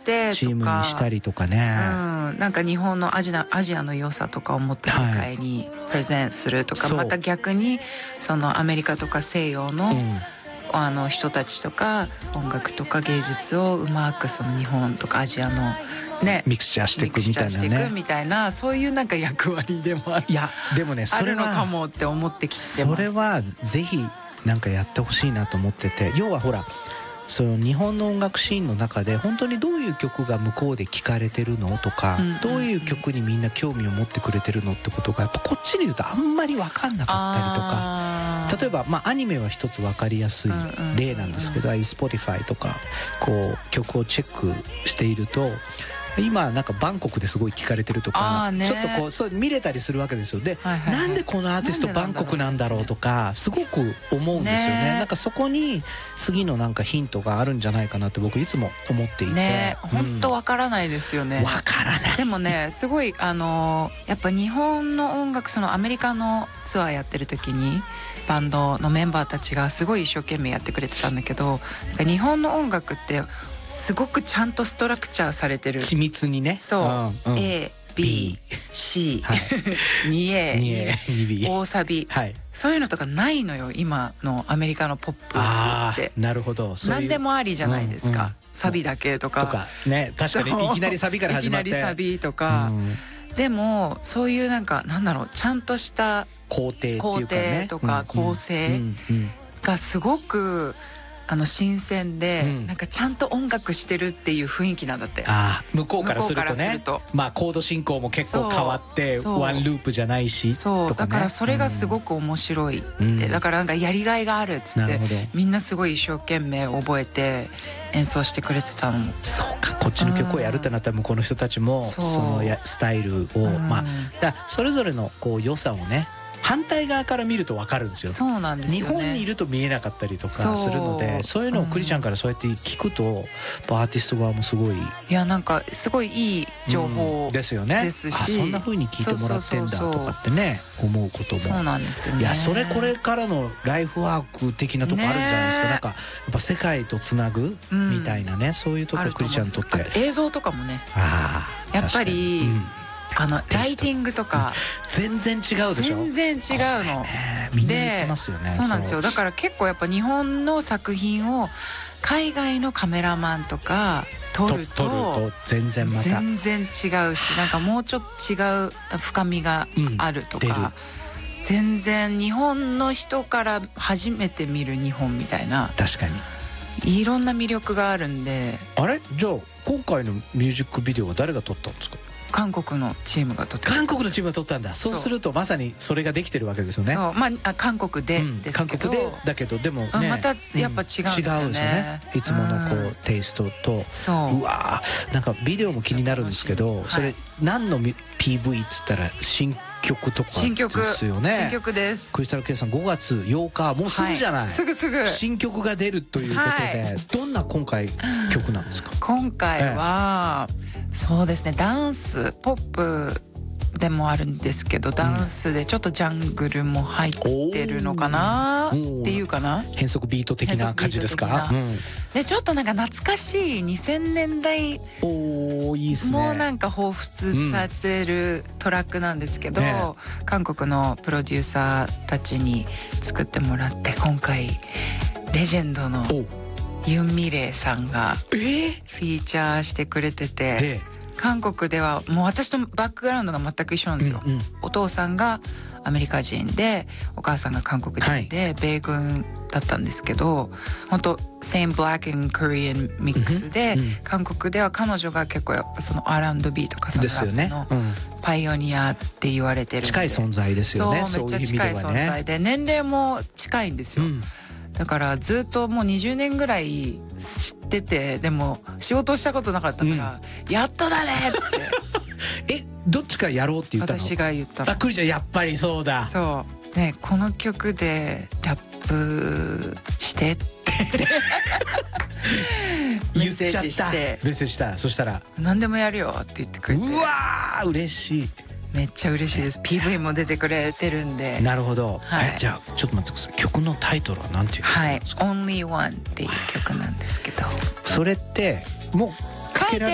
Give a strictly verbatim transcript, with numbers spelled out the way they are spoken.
ってとかチームにしたりとかね、 うん、なんか日本のアジア、アジアの良さとかをもっと世界にプレゼンするとか、はい、また逆にそのアメリカとか西洋の、うんあの人たちとか音楽とか芸術をうまくその日本とかアジアのねミクチャーしていくみたいなね、ミクチャーしていくみたいなそういうなんか役割でもある。 いやでもねそれはあるのかもって思ってきてます。 それはぜひなんかやってほしいなと思ってて、要はほらその日本の音楽シーンの中で本当にどういう曲が向こうで聴かれてるのとか、うんうんうん、どういう曲にみんな興味を持ってくれてるのってことがやっぱこっちにいるとあんまり分かんなかったりとか、例えばまあアニメは一つ分かりやすい例なんですけど、ああいう Spotify とかこう曲をチェックしていると今なんかバンコクですごい聞かれてるとか、ね、ちょっとこうそう見れたりするわけですよ。で、はいはいはい、なんでこのアーティストバンコクなんだろうとかすごく思うんですよね。ねなんかそこに次のなんかヒントがあるんじゃないかなって僕いつも思っていて、 ね、本当わからないですよね。 わからない。 でもねすごいあのやっぱ日本の音楽そのアメリカのツアーやってる時にバンドのメンバーたちがすごい一生懸命やってくれてたんだけど、日本の音楽ってすごくちゃんとストラクチャーされてる。 緻密にね。 そう、うんうん、A B C にエー にエー にビー 大サビ、はい、そういうのとかないのよ今のアメリカのポップスって。 なるほど。そういう何でもありじゃないですか、うんうん、サビだけとかとかね、確かにいきなりサビから始まっていきなりサビとか、うん、でもそういうなんかなんだろうちゃんとした工程っていうかね、 工程とか構成がすごくあの新鮮で、うん、なんかちゃんと音楽してるっていう雰囲気なんだって。 あ向こうからするとね、とまあコード進行も結構変わってワンループじゃないしそう、 とかね、 だからそれがすごく面白いって、うん、だからなんかやりがいがあるっつってみんなすごい一生懸命覚えて演奏してくれてたの。 そうか、こっちの曲をやるってなったら向こうの人たちもそのやスタイルを、うん、まあだそれぞれのこう良さをね反対側から見ると分かるんですよ。 そうなんですよね。 日本にいると見えなかったりとかするので、そういうのをクリちゃんからそうやって聞くと、うん、アーティスト側もすごい、いやなんかすごいいい情報ですよね。ですし、 あそんな風に聞いてもらってんだとかってね思うことも。 そうなんですよね。 いやそれこれからのライフワーク的なとこあるんじゃないですか。ね、なんかやっぱ世界とつなぐみたいなね、うん、そういうところクリちゃんにとって。 映像とかもね。 あやっぱり。あのライティングとか全然違うでしょ。 全然違うの、 ね、みんな言ってますよね。 そうなんですよ。だから結構やっぱ日本の作品を海外のカメラマンとか撮る と, 撮ると全然また全然違うし、なんかもうちょっと違う深みがあるとか、うん、全然日本の人から初めて見る日本みたいな、 確かにいろんな魅力があるんで。 あれじゃあ今回のミュージックビデオは誰が撮ったんですか。 韓国のチームが撮って韓国のチームが撮ったんだ。そうするとまさにそれができてるわけですよね。 そう、まあ韓国でですけど、 韓国でだけどでもねまたやっぱ違うんですよね。違うんですよね。 いつものこうテイストと、うわなんかビデオも気になるんですけど、それ何の ピーブイ っつったら新曲とかですよね。 新曲です。 クリスタルケイさんごがつようかもうすぐじゃない。 すぐすぐ新曲が出るということで、どんな今回曲なんですか。 今回はそうですね、ダンスポップでもあるんですけど、ダンスでちょっとジャングルも入ってるのかなっていうかな、 変則ビート的な感じですか。うん、 でちょっとなんか懐かしいにせんねんだいおいいですね。 もうなんか彷彿させるトラックなんですけど、うんね、韓国のプロデューサーたちに作ってもらって、今回レジェンドのユン・ミレイさんがフィーチャーしてくれてて、えー、韓国ではもう私とバックグラウンドが全く一緒なんですよ、うんうん、お父さんがアメリカ人でお母さんが韓国人で、はい、米軍だったんですけど、本当 same black and Korean ミックスで、うんうん、韓国では彼女が結構やっぱその アールアンドビー とかそのラップのパイオニアって言われてるんで、 近い存在ですよね。 そうめっちゃ近い存在で、年齢も近いんですよ、うん、だからずっともうにじゅうねんぐらい知ってて、でも仕事をしたことなかったから、うん、やっとだねっつってえどっちかやろうって言ったの。 私が言ったの。 あ、クリちゃんやっぱりそうだ。 そうね、この曲でラップしてってメッセージして、 メッセージした。そしたら何でもやるよって言ってくれて、 うわー嬉しい。 めっちゃ嬉しいです。 ピーブイ も出てくれてるんで。 なるほど、 はい、 えじゃあちょっと待ってください。曲のタイトルは何ていう曲なんですか。 はい、Only One っていう曲なんですけど、 それってもう書いて